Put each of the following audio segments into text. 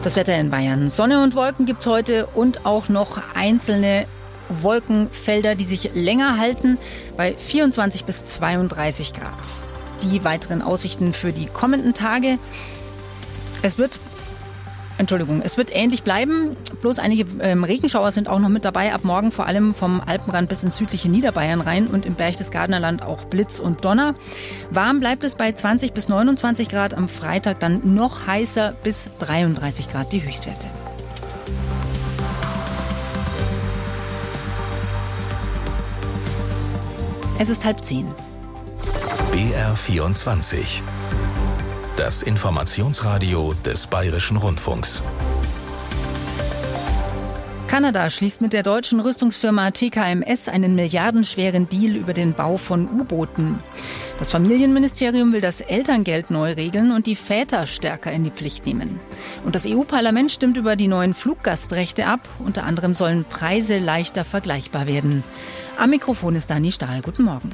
Das Wetter in Bayern. Sonne und Wolken gibt's heute und auch noch einzelne Wolkenfelder, die sich länger halten, bei 24 bis 32 Grad. Die weiteren Aussichten für die kommenden Tage. Es wird ähnlich bleiben, bloß einige Regenschauer sind auch noch mit dabei, ab morgen vor allem vom Alpenrand bis ins südliche Niederbayern rein und im Berchtesgadener Land auch Blitz und Donner. Warm bleibt es bei 20 bis 29 Grad, am Freitag dann noch heißer bis 33 Grad die Höchstwerte. Es ist 9:30. BR24. Das Informationsradio des Bayerischen Rundfunks. Kanada schließt mit der deutschen Rüstungsfirma TKMS einen milliardenschweren Deal über den Bau von U-Booten. Das Familienministerium will das Elterngeld neu regeln und die Väter stärker in die Pflicht nehmen. Und das EU-Parlament stimmt über die neuen Fluggastrechte ab. Unter anderem sollen Preise leichter vergleichbar werden. Am Mikrofon ist Dani Stahl. Guten Morgen.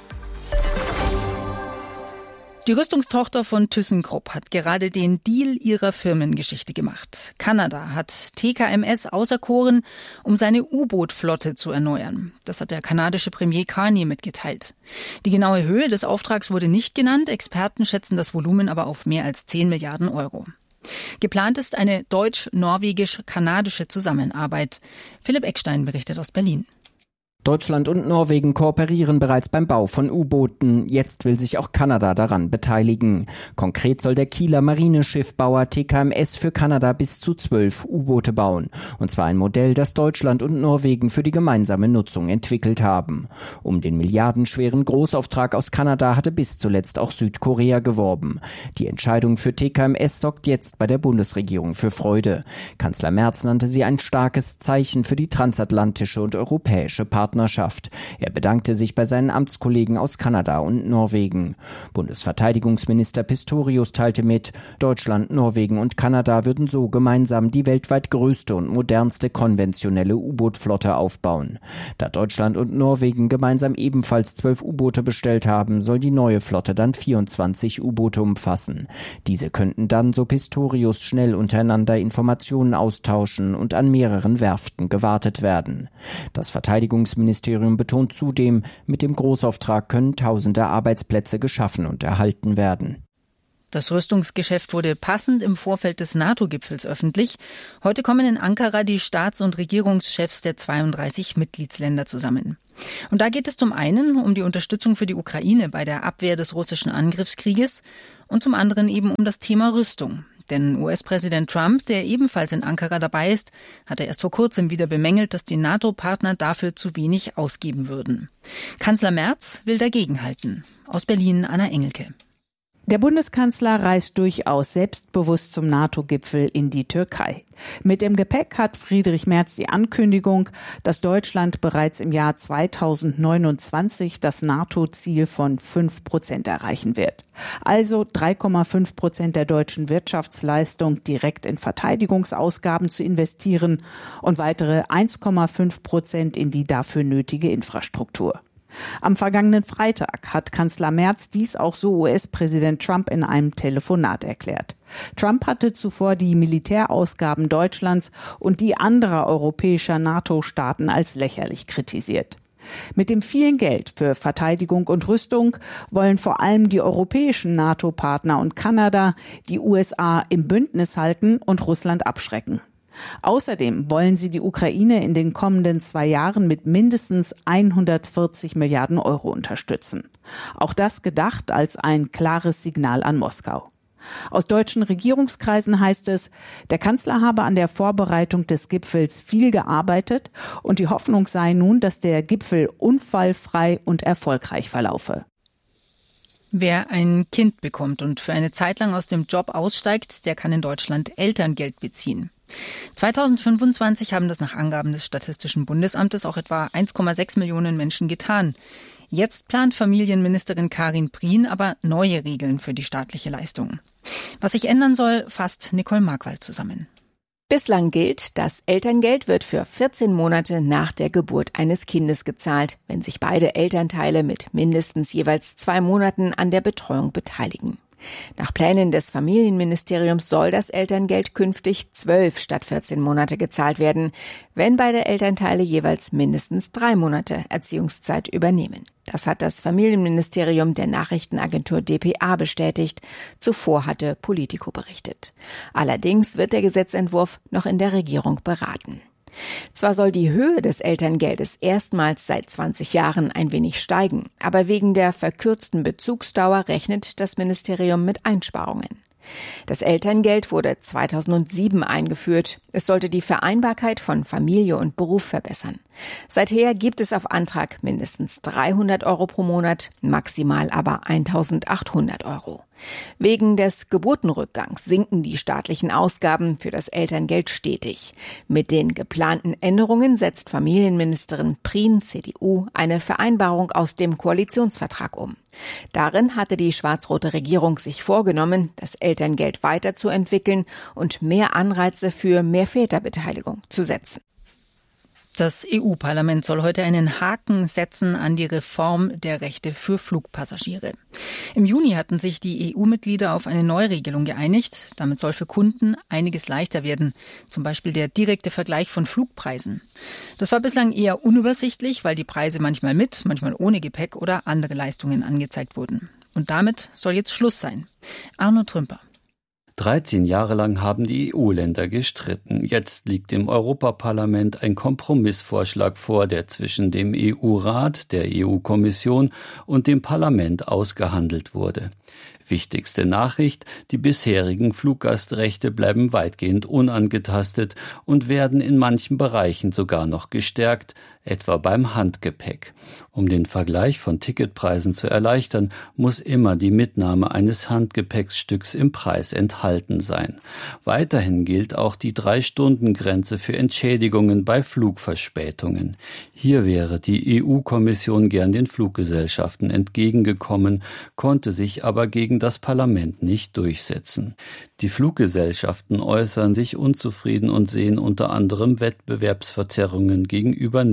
Die Rüstungstochter von ThyssenKrupp hat gerade den Deal ihrer Firmengeschichte gemacht. Kanada hat TKMS auserkoren, um seine U-Boot-Flotte zu erneuern. Das hat der kanadische Premier Carney mitgeteilt. Die genaue Höhe des Auftrags wurde nicht genannt. Experten schätzen das Volumen aber auf mehr als 10 Milliarden Euro. Geplant ist eine deutsch-norwegisch-kanadische Zusammenarbeit. Philipp Eckstein berichtet aus Berlin. Deutschland und Norwegen kooperieren bereits beim Bau von U-Booten. Jetzt will sich auch Kanada daran beteiligen. Konkret soll der Kieler Marineschiffbauer TKMS für Kanada bis zu 12 U-Boote bauen. Und zwar ein Modell, das Deutschland und Norwegen für die gemeinsame Nutzung entwickelt haben. Um den milliardenschweren Großauftrag aus Kanada hatte bis zuletzt auch Südkorea geworben. Die Entscheidung für TKMS sorgt jetzt bei der Bundesregierung für Freude. Kanzler Merz nannte sie ein starkes Zeichen für die transatlantische und europäische Partnerschaft. Er bedankte sich bei seinen Amtskollegen aus Kanada und Norwegen. Bundesverteidigungsminister Pistorius teilte mit, Deutschland, Norwegen und Kanada würden so gemeinsam die weltweit größte und modernste konventionelle U-Boot-Flotte aufbauen. Da Deutschland und Norwegen gemeinsam ebenfalls 12 U-Boote bestellt haben, soll die neue Flotte dann 24 U-Boote umfassen. Diese könnten dann, so Pistorius, schnell untereinander Informationen austauschen und an mehreren Werften gewartet werden. Das Verteidigungsministerium betont zudem, mit dem Großauftrag können tausende Arbeitsplätze geschaffen und erhalten werden. Das Rüstungsgeschäft wurde passend im Vorfeld des NATO-Gipfels öffentlich. Heute kommen in Ankara die Staats- und Regierungschefs der 32 Mitgliedsländer zusammen. Und da geht es zum einen um die Unterstützung für die Ukraine bei der Abwehr des russischen Angriffskrieges und zum anderen eben um das Thema Rüstung. Denn US-Präsident Trump, der ebenfalls in Ankara dabei ist, hatte erst vor kurzem wieder bemängelt, dass die NATO-Partner dafür zu wenig ausgeben würden. Kanzler Merz will dagegenhalten. Aus Berlin Anna Engelke. Der Bundeskanzler reist durchaus selbstbewusst zum NATO-Gipfel in die Türkei. Mit dem Gepäck hat Friedrich Merz die Ankündigung, dass Deutschland bereits im Jahr 2029 das NATO-Ziel von 5% erreichen wird. Also 3,5% der deutschen Wirtschaftsleistung direkt in Verteidigungsausgaben zu investieren und weitere 1,5% in die dafür nötige Infrastruktur. Am vergangenen Freitag hat Kanzler Merz dies auch so US-Präsident Trump in einem Telefonat erklärt. Trump hatte zuvor die Militärausgaben Deutschlands und die anderer europäischer NATO-Staaten als lächerlich kritisiert. Mit dem vielen Geld für Verteidigung und Rüstung wollen vor allem die europäischen NATO-Partner und Kanada die USA im Bündnis halten und Russland abschrecken. Außerdem wollen sie die Ukraine in den kommenden 2 Jahren mit mindestens 140 Milliarden Euro unterstützen. Auch das gedacht als ein klares Signal an Moskau. Aus deutschen Regierungskreisen heißt es, der Kanzler habe an der Vorbereitung des Gipfels viel gearbeitet und die Hoffnung sei nun, dass der Gipfel unfallfrei und erfolgreich verlaufe. Wer ein Kind bekommt und für eine Zeit lang aus dem Job aussteigt, der kann in Deutschland Elterngeld beziehen. 2025 haben das nach Angaben des Statistischen Bundesamtes auch etwa 1,6 Millionen Menschen getan. Jetzt plant Familienministerin Karin Prien aber neue Regeln für die staatliche Leistung. Was sich ändern soll, fasst Nicole Markwald zusammen. Bislang gilt, das Elterngeld wird für 14 Monate nach der Geburt eines Kindes gezahlt, wenn sich beide Elternteile mit mindestens jeweils 2 Monaten an der Betreuung beteiligen. Nach Plänen des Familienministeriums soll das Elterngeld künftig 12 statt 14 Monate gezahlt werden, wenn beide Elternteile jeweils mindestens 3 Monate Erziehungszeit übernehmen. Das hat das Familienministerium der Nachrichtenagentur dpa bestätigt. Zuvor hatte Politico berichtet. Allerdings wird der Gesetzentwurf noch in der Regierung beraten. Zwar soll die Höhe des Elterngeldes erstmals seit 20 Jahren ein wenig steigen, aber wegen der verkürzten Bezugsdauer rechnet das Ministerium mit Einsparungen. Das Elterngeld wurde 2007 eingeführt. Es sollte die Vereinbarkeit von Familie und Beruf verbessern. Seither gibt es auf Antrag mindestens 300 € pro Monat, maximal aber 1.800 €. Wegen des Geburtenrückgangs sinken die staatlichen Ausgaben für das Elterngeld stetig. Mit den geplanten Änderungen setzt Familienministerin Prien, CDU, eine Vereinbarung aus dem Koalitionsvertrag um. Darin hatte die schwarz-rote Regierung sich vorgenommen, das Elterngeld weiterzuentwickeln und mehr Anreize für mehr Väterbeteiligung zu setzen. Das EU-Parlament soll heute einen Haken setzen an die Reform der Rechte für Flugpassagiere. Im Juni hatten sich die EU-Mitglieder auf eine Neuregelung geeinigt. Damit soll für Kunden einiges leichter werden, zum Beispiel der direkte Vergleich von Flugpreisen. Das war bislang eher unübersichtlich, weil die Preise manchmal mit, manchmal ohne Gepäck oder andere Leistungen angezeigt wurden. Und damit soll jetzt Schluss sein. Arno Trümper. 13 Jahre lang haben die EU-Länder gestritten. Jetzt liegt im Europaparlament ein Kompromissvorschlag vor, der zwischen dem EU-Rat, der EU-Kommission und dem Parlament ausgehandelt wurde. Wichtigste Nachricht: Die bisherigen Fluggastrechte bleiben weitgehend unangetastet und werden in manchen Bereichen sogar noch gestärkt, etwa beim Handgepäck. Um den Vergleich von Ticketpreisen zu erleichtern, muss immer die Mitnahme eines Handgepäcksstücks im Preis enthalten sein. Weiterhin gilt auch die 3-Stunden-Grenze für Entschädigungen bei Flugverspätungen. Hier wäre die EU-Kommission gern den Fluggesellschaften entgegengekommen, konnte sich aber gegen das Parlament nicht durchsetzen. Die Fluggesellschaften äußern sich unzufrieden und sehen unter anderem Wettbewerbsverzerrungen gegenüber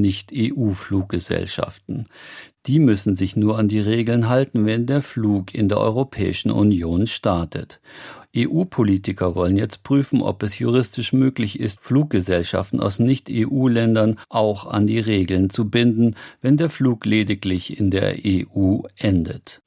Nicht-EU-Fluggesellschaften. Die müssen sich nur an die Regeln halten, wenn der Flug in der Europäischen Union startet. EU-Politiker wollen jetzt prüfen, ob es juristisch möglich ist, Fluggesellschaften aus Nicht-EU-Ländern auch an die Regeln zu binden, wenn der Flug lediglich in der EU endet.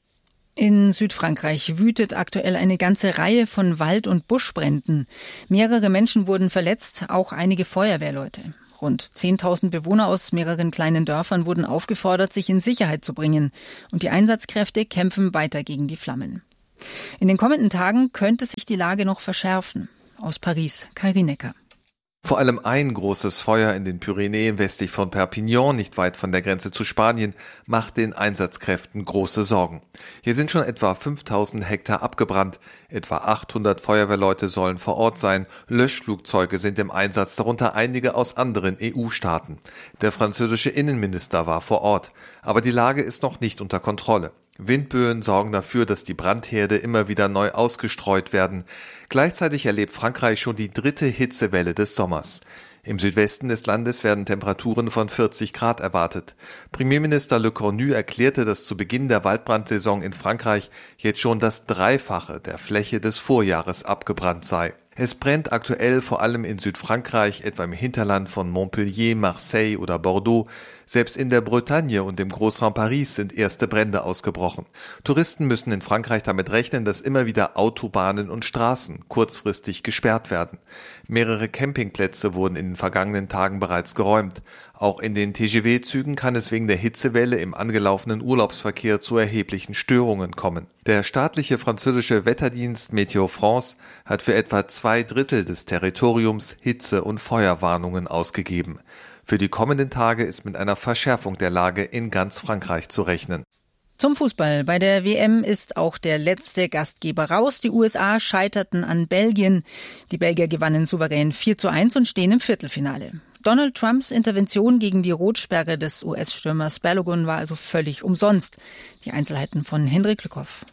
In Südfrankreich wütet aktuell eine ganze Reihe von Wald- und Buschbränden. Mehrere Menschen wurden verletzt, auch einige Feuerwehrleute. Rund 10.000 Bewohner aus mehreren kleinen Dörfern wurden aufgefordert, sich in Sicherheit zu bringen. Und die Einsatzkräfte kämpfen weiter gegen die Flammen. In den kommenden Tagen könnte sich die Lage noch verschärfen. Aus Paris, Kairi Necker. Vor allem ein großes Feuer in den Pyrenäen westlich von Perpignan, nicht weit von der Grenze zu Spanien, macht den Einsatzkräften große Sorgen. Hier sind schon etwa 5.000 Hektar abgebrannt, etwa 800 Feuerwehrleute sollen vor Ort sein, Löschflugzeuge sind im Einsatz, darunter einige aus anderen EU-Staaten. Der französische Innenminister war vor Ort, aber die Lage ist noch nicht unter Kontrolle. Windböen sorgen dafür, dass die Brandherde immer wieder neu ausgestreut werden. Gleichzeitig erlebt Frankreich schon die 3. Hitzewelle des Sommers. Im Südwesten des Landes werden Temperaturen von 40 Grad erwartet. Premierminister Le Cornu erklärte, dass zu Beginn der Waldbrandsaison in Frankreich jetzt schon das Dreifache der Fläche des Vorjahres abgebrannt sei. Es brennt aktuell vor allem in Südfrankreich, etwa im Hinterland von Montpellier, Marseille oder Bordeaux. Selbst in der Bretagne und im Großraum Paris sind erste Brände ausgebrochen. Touristen müssen in Frankreich damit rechnen, dass immer wieder Autobahnen und Straßen kurzfristig gesperrt werden. Mehrere Campingplätze wurden in den vergangenen Tagen bereits geräumt. Auch in den TGV-Zügen kann es wegen der Hitzewelle im angelaufenen Urlaubsverkehr zu erheblichen Störungen kommen. Der staatliche französische Wetterdienst Météo France hat für etwa 2/3 des Territoriums Hitze- und Feuerwarnungen ausgegeben. Für die kommenden Tage ist mit einer Verschärfung der Lage in ganz Frankreich zu rechnen. Zum Fußball. Bei der WM ist auch der letzte Gastgeber raus. Die USA scheiterten an Belgien. Die Belgier gewannen souverän 4:1 und stehen im Viertelfinale. Donald Trumps Intervention gegen die Rotsperre des US-Stürmers Balogun war also völlig umsonst. Die Einzelheiten von Hendrik Lückhoff.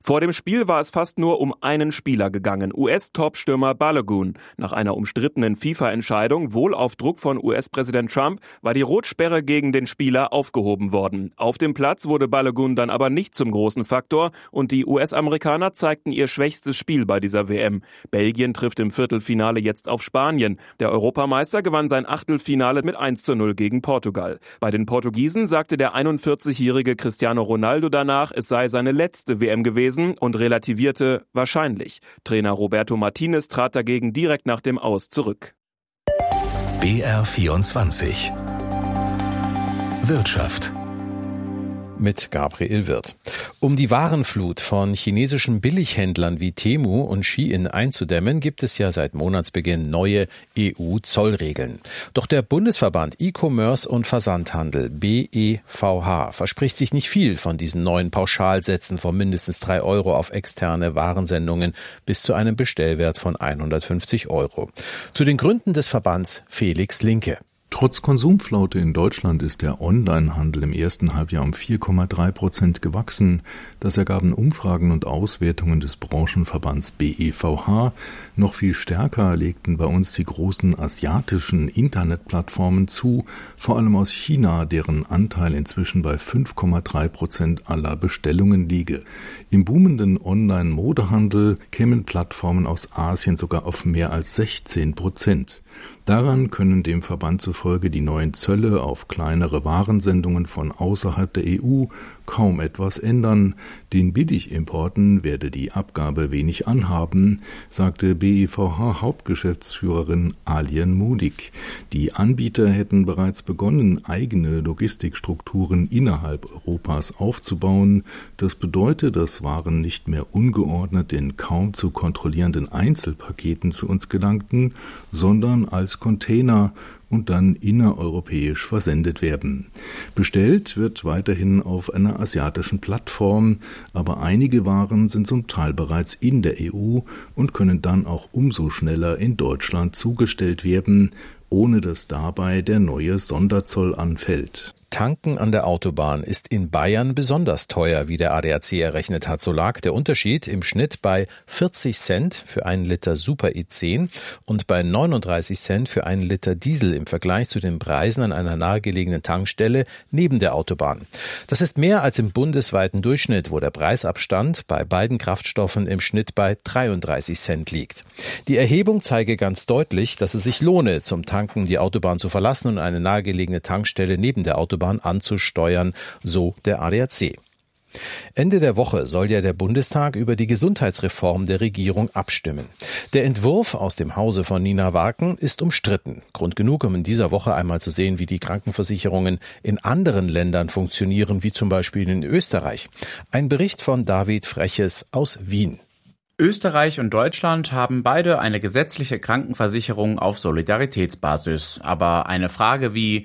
Vor dem Spiel war es fast nur um einen Spieler gegangen, US-Topstürmer Balogun. Nach einer umstrittenen FIFA-Entscheidung, wohl auf Druck von US-Präsident Trump, war die Rotsperre gegen den Spieler aufgehoben worden. Auf dem Platz wurde Balogun dann aber nicht zum großen Faktor und die US-Amerikaner zeigten ihr schwächstes Spiel bei dieser WM. Belgien trifft im Viertelfinale jetzt auf Spanien. Der Europameister gewann sein Achtelfinale mit 1:0 gegen Portugal. Bei den Portugiesen sagte der 41-jährige Cristiano Ronaldo danach, es sei seine letzte WM gewesen und relativierte wahrscheinlich. Trainer Roberto Martinez trat dagegen direkt nach dem Aus zurück. BR24 Wirtschaft mit Gabriel Wirth. Um die Warenflut von chinesischen Billighändlern wie Temu und Shein einzudämmen, gibt es ja seit Monatsbeginn neue EU-Zollregeln. Doch der Bundesverband E-Commerce und Versandhandel BEVH verspricht sich nicht viel von diesen neuen Pauschalsätzen von mindestens 3 Euro auf externe Warensendungen bis zu einem Bestellwert von 150 Euro. Zu den Gründen des Verbands Felix Linke. Trotz Konsumflaute in Deutschland ist der Onlinehandel im ersten Halbjahr um 4,3% gewachsen. Das ergaben Umfragen und Auswertungen des Branchenverbands BEVH. Noch viel stärker legten bei uns die großen asiatischen Internetplattformen zu, vor allem aus China, deren Anteil inzwischen bei 5,3% aller Bestellungen liege. Im boomenden Online-Modehandel kämen Plattformen aus Asien sogar auf mehr als 16%. Daran können dem Verband zufolge die neuen Zölle auf kleinere Warensendungen von außerhalb der EU kaum etwas ändern. Den Billigimporten werde die Abgabe wenig anhaben, sagte BEVH-Hauptgeschäftsführerin Alien Mudig. Die Anbieter hätten bereits begonnen, eigene Logistikstrukturen innerhalb Europas aufzubauen. Das bedeutet, dass Waren nicht mehr ungeordnet in kaum zu kontrollierenden Einzelpaketen zu uns gelangten, sondern als Container und dann innereuropäisch versendet werden. Bestellt wird weiterhin auf einer asiatischen Plattform, aber einige Waren sind zum Teil bereits in der EU und können dann auch umso schneller in Deutschland zugestellt werden, ohne dass dabei der neue Sonderzoll anfällt. Tanken an der Autobahn ist in Bayern besonders teuer, wie der ADAC errechnet hat. So lag der Unterschied im Schnitt bei 40 Cent für einen Liter Super E10 und bei 39 Cent für einen Liter Diesel im Vergleich zu den Preisen an einer nahegelegenen Tankstelle neben der Autobahn. Das ist mehr als im bundesweiten Durchschnitt, wo der Preisabstand bei beiden Kraftstoffen im Schnitt bei 33 Cent liegt. Die Erhebung zeige ganz deutlich, dass es sich lohne, zum Tanken die Autobahn zu verlassen und eine nahegelegene Tankstelle neben der Autobahn anzusteuern, so der ADAC. Ende der Woche soll ja der Bundestag über die Gesundheitsreform der Regierung abstimmen. Der Entwurf aus dem Hause von Nina Warken ist umstritten. Grund genug, um in dieser Woche einmal zu sehen, wie die Krankenversicherungen in anderen Ländern funktionieren, wie zum Beispiel in Österreich. Ein Bericht von David Freches aus Wien. Österreich und Deutschland haben beide eine gesetzliche Krankenversicherung auf Solidaritätsbasis. Aber eine Frage wie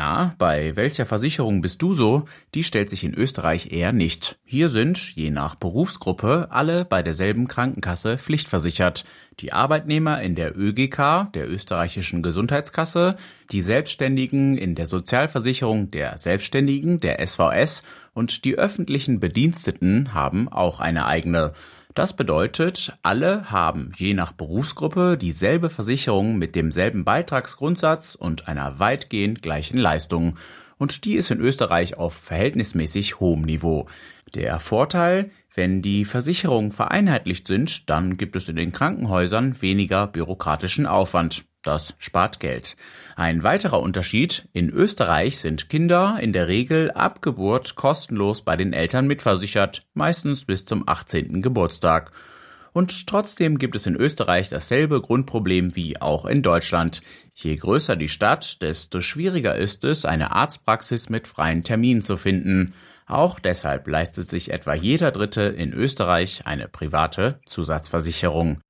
bei welcher Versicherung bist du so? Die stellt sich in Österreich eher nicht. Hier sind, je nach Berufsgruppe, alle bei derselben Krankenkasse pflichtversichert. Die Arbeitnehmer in der ÖGK, der österreichischen Gesundheitskasse, die Selbstständigen in der Sozialversicherung der Selbstständigen, der SVS und die öffentlichen Bediensteten haben auch eine eigene. Das bedeutet, alle haben je nach Berufsgruppe dieselbe Versicherung mit demselben Beitragsgrundsatz und einer weitgehend gleichen Leistung. Und die ist in Österreich auf verhältnismäßig hohem Niveau. Der Vorteil, wenn die Versicherungen vereinheitlicht sind, dann gibt es in den Krankenhäusern weniger bürokratischen Aufwand. Das spart Geld. Ein weiterer Unterschied: In Österreich sind Kinder in der Regel ab Geburt kostenlos bei den Eltern mitversichert, meistens bis zum 18. Geburtstag. Und trotzdem gibt es in Österreich dasselbe Grundproblem wie auch in Deutschland. Je größer die Stadt, desto schwieriger ist es, eine Arztpraxis mit freien Terminen zu finden. Auch deshalb leistet sich etwa jeder Dritte in Österreich eine private Zusatzversicherung.